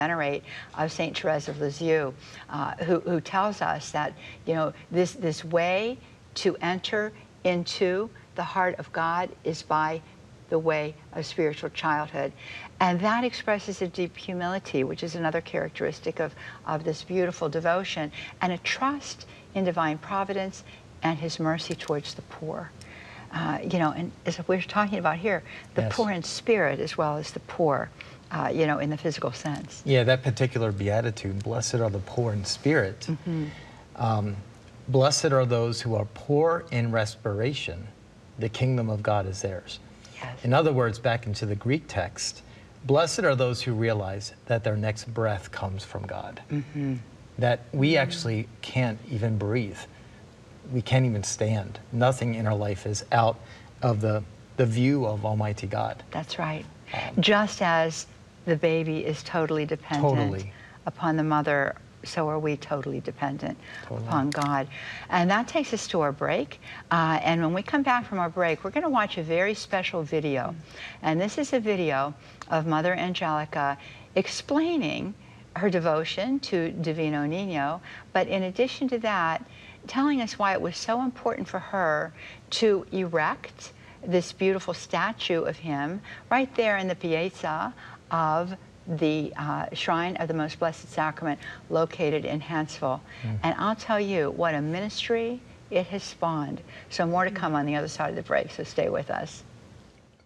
venerate of Saint Therese of Lisieux, who tells us that, you know, this way to enter into the heart of God is by the way of spiritual childhood. And that expresses a deep humility, which is another characteristic of this beautiful devotion, and a trust in divine providence and his mercy towards the poor. You know, and as we're talking about here, the Yes. poor in spirit as well as the poor, you know, in the physical sense. Yeah, that particular beatitude, blessed are the poor in spirit. Blessed are those who are poor in respiration. The kingdom of God is theirs. Yes. In other words, back into the Greek text, blessed are those who realize that their next breath comes from God. That we actually can't even breathe. We can't even stand. Nothing in our life is out of the view of Almighty God. That's right. Just as the baby is totally dependent upon the mother, so are we totally dependent upon God. And that takes us to our break. And when we come back from our break, we're going to watch a very special video. And this is a video of Mother Angelica explaining her devotion to Divino Niño, but in addition to that, telling us why it was so important for her to erect this beautiful statue of him right there in the piazza of the Shrine of the Most Blessed Sacrament located in Hanceville. And I'll tell you what a ministry it has spawned. So more to come on the other side of the break, so stay with us.